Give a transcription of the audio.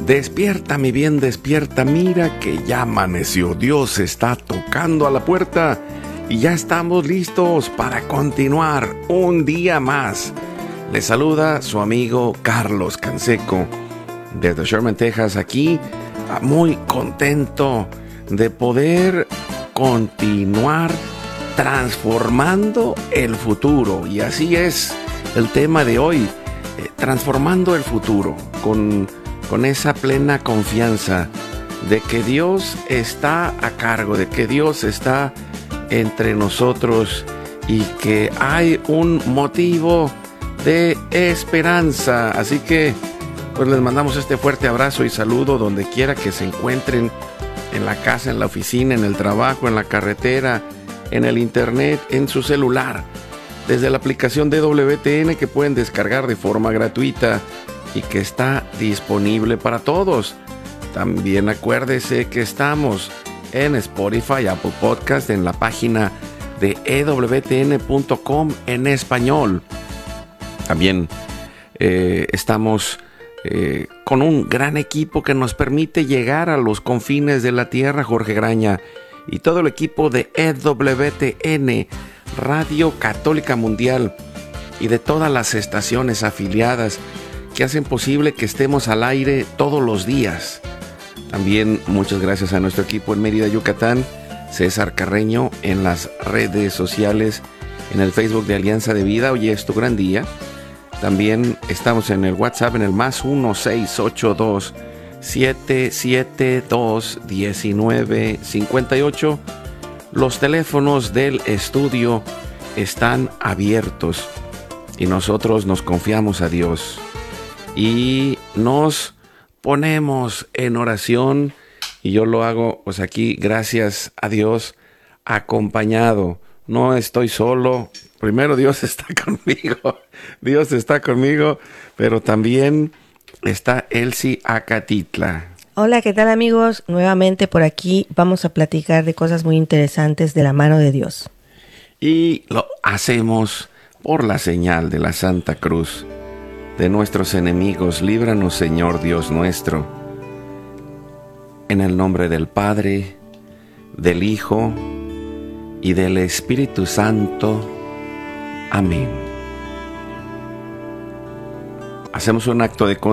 Despierta, mi bien, despierta, mira que ya amaneció. Dios está tocando a la puerta y ya estamos listos para continuar un día más. Le saluda su amigo Carlos Canseco desde Sherman, Texas, aquí muy contento de poder continuar transformando el futuro. Y así es el tema de hoy, transformando el futuro con esa plena confianza de que Dios está a cargo, de que Dios está entre nosotros y que hay un motivo de esperanza. Así que pues les mandamos este fuerte abrazo y saludo donde quiera que se encuentren, en la casa, en la oficina, en el trabajo, en la carretera, en el internet, en su celular, desde la aplicación de WTN que pueden descargar de forma gratuita y que está disponible para todos. También acuérdese que estamos en Spotify, Apple Podcast, en la página de ewtn.com en español. También estamos con un gran equipo que nos permite llegar a los confines de la tierra. Jorge Graña y todo el equipo de EWTN, Radio Católica Mundial, y de todas las estaciones afiliadas que hacen posible que estemos al aire todos los días. También muchas gracias a nuestro equipo en Mérida, Yucatán, César Carreño en las redes sociales, en el Facebook de Alianza de Vida. Hoy es tu gran día. También estamos en el WhatsApp en el más 1-682-772-1958. Los teléfonos del estudio están abiertos y nosotros nos confiamos a Dios y nos ponemos en oración, y yo lo hago pues aquí, gracias a Dios, acompañado. No estoy solo. Primero, Dios está conmigo, pero también está Elsie Acatitla. Hola, ¿qué tal, amigos? Nuevamente por aquí vamos a platicar de cosas muy interesantes de la mano de Dios. Y lo hacemos por la señal de la Santa Cruz. De nuestros enemigos, líbranos, Señor Dios nuestro. En el nombre del Padre, del Hijo y del Espíritu Santo. Amén. Hacemos un acto de